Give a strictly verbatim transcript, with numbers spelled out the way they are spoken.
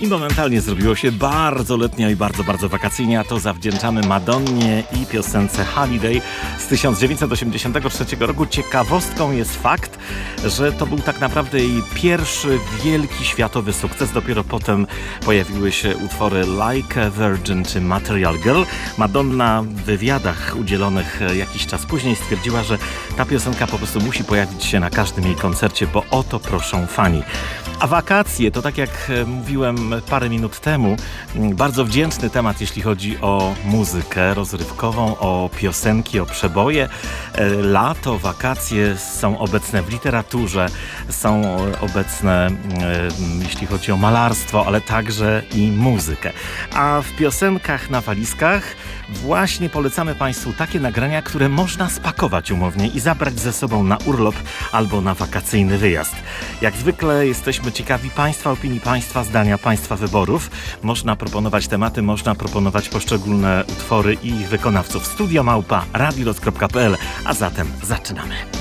I momentalnie zrobiło się bardzo letnio i bardzo, bardzo wakacyjnie, a to zawdzięczamy Madonnie i piosence Holiday z tysiąc dziewięćset osiemdziesiątego trzeciego roku. Ciekawostką jest fakt, że to był tak naprawdę jej pierwszy wielki światowy sukces. Dopiero potem pojawiły się utwory Like a Virgin czy Material Girl. Madonna w wywiadach udzielonych jakiś czas później stwierdziła, że ta piosenka po prostu musi pojawić się na każdym jej koncercie, bo o to proszą fani. A wakacje to, tak jak mówiłem parę minut temu, bardzo wdzięczny temat, jeśli chodzi o muzykę rozrywkową, o piosenki, o przeboje. Lato, wakacje są obecne w literaturze, są obecne, jeśli chodzi o malarstwo, ale także i muzykę. A w piosenkach na walizkach właśnie polecamy Państwu takie nagrania, które można spakować umownie i zabrać ze sobą na urlop albo na wakacyjny wyjazd. Jak zwykle jesteśmy ciekawi Państwa opinii, Państwa zdania, Państwa wyborów. Można proponować tematy, można proponować poszczególne utwory i ich wykonawców. Studio małpa radiolot kropka p l, a zatem zaczynamy.